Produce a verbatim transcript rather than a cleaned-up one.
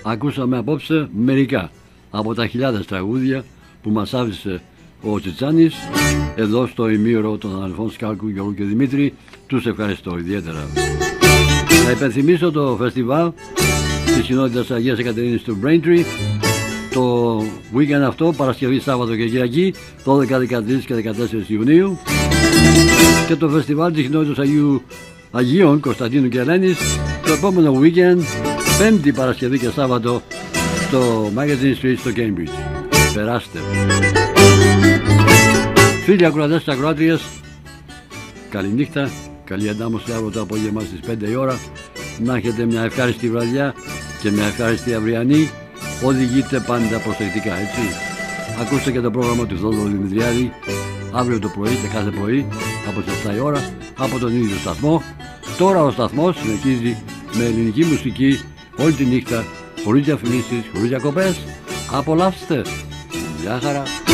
Ακούσαμε απόψε μερικά από τα χιλιάδες τραγούδια που μας άφησε ο Τσιτσάνης εδώ στο ημίωρο των αδελφών Σκάλκου, Γιώργου και Δημήτρη. Τους ευχαριστώ ιδιαίτερα. Να υπενθυμίσω το φεστιβάλ της Συνότητας Αγίας Εκατερίνης του Braintree το weekend αυτό, Παρασκευή, Σάββατο και Κυριακή, δώδεκα, δεκατρείς και δεκατέσσερις Ιουνίου, και το φεστιβάλ της Κοινότητας Αγίου Αγίων Κωνσταντίνου και Ελένης το επόμενο weekend, Πέμπτη, Παρασκευή και Σάββατο, στο Magazine Street στο Cambridge. Περάστε. Φίλοι ακροατές και ακροάτριες, καληνύχτα, καλή εντάμωση αύριο το απόγευμα στις πέντε η ώρα. Να έχετε μια ευχάριστη βραδιά και μια ευχάριστη αυριανή. Οδηγείτε πάντα προσεκτικά, έτσι. Ακούστε και το πρόγραμμα του Θόδωρου Δημητριάδη αύριο το πρωί και κάθε πρωί από τις επτά η ώρα από τον ίδιο σταθμό. Τώρα ο σταθμός συνεχίζει με ελληνική μουσική όλη τη νύχτα, χωρίς διαφημίσεις, χωρίς διακοπές. Απολαύστε. Γεια χαρά.